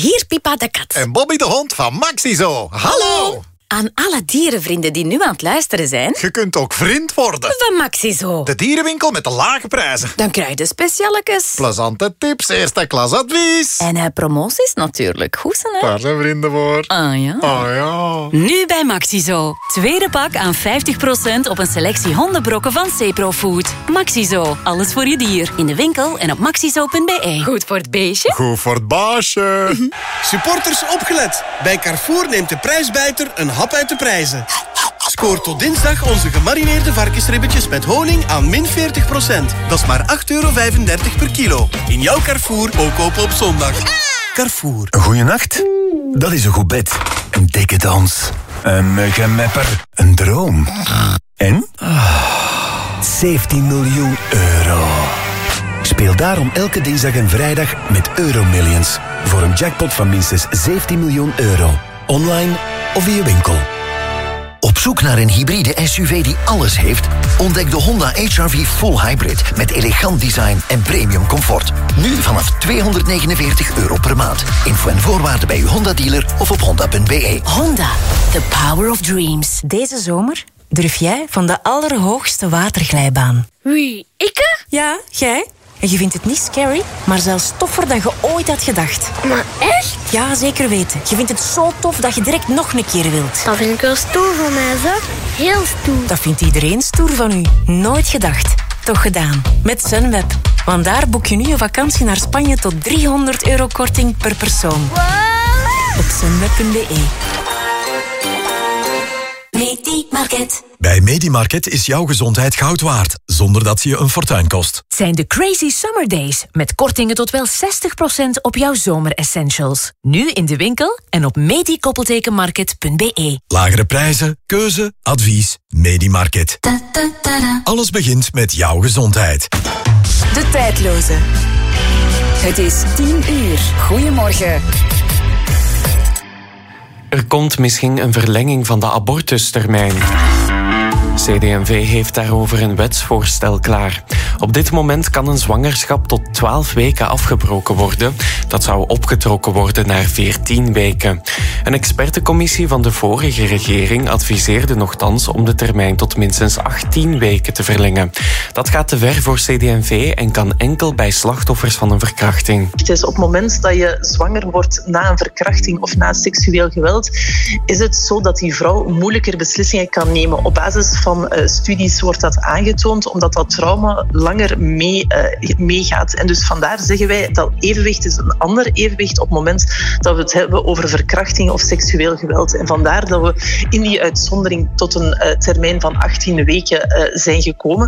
hier Pippa de kat. En Bobby de hond van Maxizo. Hallo! Aan alle dierenvrienden die nu aan het luisteren zijn... Je kunt ook vriend worden. Van Maxizo. De dierenwinkel met de lage prijzen. Dan krijg je de specialetjes. Plezante tips, eerste klas advies. En promoties natuurlijk. Goed zijn, hè? Daar zijn vrienden voor. Ah ja. Oh ja. Nu bij Maxizo. Tweede pak aan 50% op een selectie hondenbrokken van Ceprofood. Maxizo. Alles voor je dier. In de winkel en op maxizo.be. Goed voor het beestje. Goed voor het baasje. Supporters opgelet. Bij Carrefour neemt de prijsbijter een hap uit de prijzen. Scoor tot dinsdag onze gemarineerde varkensribbetjes met honing aan min 40%. Dat is maar €8,35 per kilo. In jouw Carrefour, ook open op zondag. Carrefour. Een goeie nacht? Dat is een goed bed. Een dikke dans. Een muggenmepper. Een droom. En? 17 miljoen euro. Speel daarom elke dinsdag en vrijdag met Euromillions. Voor een jackpot van minstens 17 miljoen euro. Online of via winkel. Op zoek naar een hybride SUV die alles heeft? Ontdek de Honda HR-V Full Hybrid met elegant design en premium comfort. Nu vanaf €249 per maand. Info en voorwaarden bij uw Honda-dealer of op honda.be. Honda. The power of dreams. Deze zomer durf jij van de allerhoogste waterglijbaan. Wie, ikke? Ja, jij. En je vindt het niet scary, maar zelfs toffer dan je ooit had gedacht. Maar echt? Ja, zeker weten. Je vindt het zo tof dat je direct nog een keer wilt. Dat vind ik wel stoer van mij, zeg. Heel stoer. Dat vindt iedereen stoer van u. Nooit gedacht. Toch gedaan. Met Sunweb. Want daar boek je nu een vakantie naar Spanje tot €300 korting per persoon. Wow. Op sunweb.be. Medimarket. Bij Medimarket is jouw gezondheid goud waard, zonder dat ze je een fortuin kost. Zijn de Crazy Summer Days, met kortingen tot wel 60% op jouw zomeressentials. Nu in de winkel en op medi-market.be. Lagere prijzen, keuze, advies, Medimarket. Alles begint met jouw gezondheid. De tijdloze. Het is 10:00. Goedemorgen. Er komt misschien een verlenging van de abortustermijn. CD&V heeft daarover een wetsvoorstel klaar. Op dit moment kan een zwangerschap tot 12 weken afgebroken worden. Dat zou opgetrokken worden naar 14 weken. Een expertencommissie van de vorige regering adviseerde nochtans om de termijn tot minstens 18 weken te verlengen. Dat gaat te ver voor CD&V en kan enkel bij slachtoffers van een verkrachting. Het is op het moment dat je zwanger wordt na een verkrachting of na seksueel geweld, is het zo dat die vrouw moeilijker beslissingen kan nemen. Op basis van studies wordt dat aangetoond, omdat dat trauma langer meegaat. En dus vandaar zeggen wij dat evenwicht is een ander evenwicht op het moment dat we het hebben over verkrachting of seksueel geweld. En vandaar dat we in die uitzondering tot een termijn van 18 weken zijn gekomen.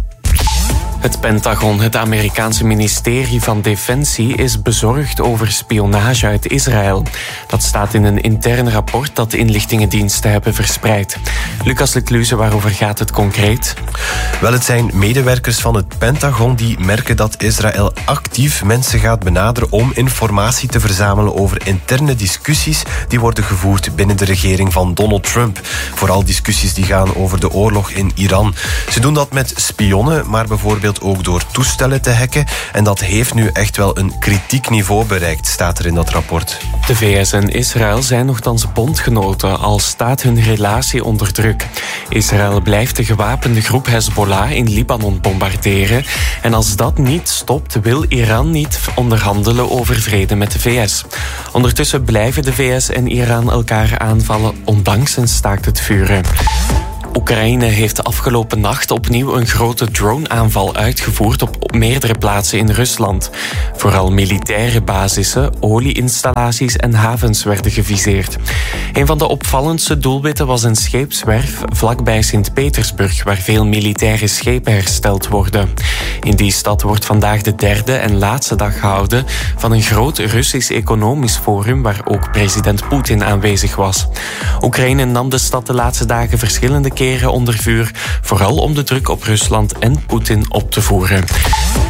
Het Pentagon, het Amerikaanse ministerie van Defensie, is bezorgd over spionage uit Israël. Dat staat in een intern rapport dat de inlichtingendiensten hebben verspreid. Lucas Lecluze, waarover gaat het concreet? Wel, het zijn medewerkers van het Pentagon die merken dat Israël actief mensen gaat benaderen om informatie te verzamelen over interne discussies die worden gevoerd binnen de regering van Donald Trump. Vooral discussies die gaan over de oorlog in Iran. Ze doen dat met spionnen, maar bijvoorbeeld ook door toestellen te hacken. En dat heeft nu echt wel een kritiek niveau bereikt, staat er in dat rapport. De VS en Israël zijn nochtans bondgenoten, al staat hun relatie onder druk. Israël blijft de gewapende groep Hezbollah in Libanon bombarderen. En als dat niet stopt, wil Iran niet onderhandelen over vrede met de VS. Ondertussen blijven de VS en Iran elkaar aanvallen, ondanks een staakt het vuren. Oekraïne heeft afgelopen nacht opnieuw een grote drone-aanval uitgevoerd op meerdere plaatsen in Rusland. Vooral militaire basissen, olieinstallaties en havens werden geviseerd. Een van de opvallendste doelwitten was een scheepswerf vlakbij Sint-Petersburg, waar veel militaire schepen hersteld worden. In die stad wordt vandaag de derde en laatste dag gehouden van een groot Russisch economisch forum waar ook president Poetin aanwezig was. Oekraïne nam de stad de laatste dagen verschillende keren onder vuur, vooral om de druk op Rusland en Poetin op te voeren.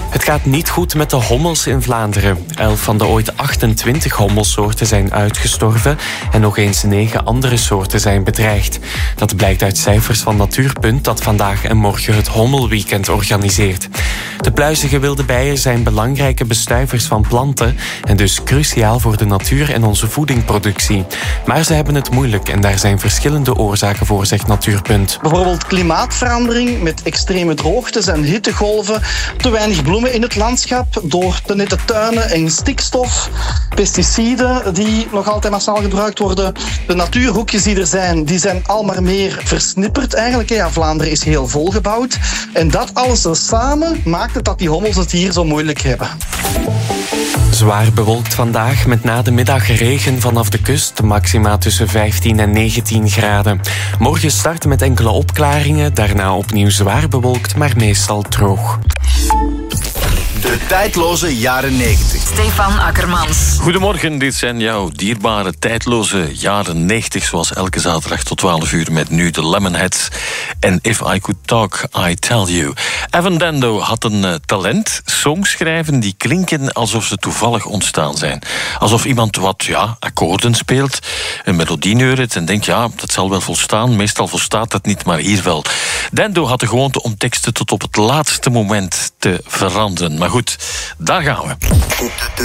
Het gaat niet goed met de hommels in Vlaanderen. 11 van de ooit 28 hommelsoorten zijn uitgestorven en nog eens 9 andere soorten zijn bedreigd. Dat blijkt uit cijfers van Natuurpunt dat vandaag en morgen het Hommelweekend organiseert. De pluizige wilde bijen zijn belangrijke bestuivers van planten en dus cruciaal voor de natuur en onze voedingproductie. Maar ze hebben het moeilijk en daar zijn verschillende oorzaken voor, zegt Natuurpunt. Bijvoorbeeld klimaatverandering met extreme droogtes en hittegolven, te weinig bloemen in het landschap door te nette tuinen en stikstof, pesticiden die nog altijd massaal gebruikt worden. De natuurhoekjes die er zijn, die zijn al maar meer versnipperd eigenlijk. Ja, Vlaanderen is heel volgebouwd. En dat alles samen maakt het dat die hommels het hier zo moeilijk hebben. Zwaar bewolkt vandaag, met na de middag regen vanaf de kust. Maxima tussen 15 en 19 graden. Morgen starten met enkele opklaringen, daarna opnieuw zwaar bewolkt, maar meestal droog. De tijdloze jaren 90. Stefan Akkermans. Goedemorgen, dit zijn jouw dierbare tijdloze jaren 90... zoals elke zaterdag tot 12 uur met nu de Lemonheads en If I Could Talk, I Tell You. Evan Dando had een talent, songs schrijven die klinken alsof ze toevallig ontstaan zijn. Alsof iemand wat akkoorden speelt, een melodie neurt en denkt, dat zal wel volstaan. Meestal volstaat dat niet, maar hier wel. Dando had de gewoonte om teksten tot op het laatste moment te veranderen. Maar goed, daar gaan we.